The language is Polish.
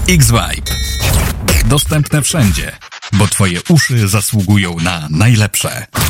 X-Vibe. Dostępne wszędzie, bo twoje uszy zasługują na najlepsze.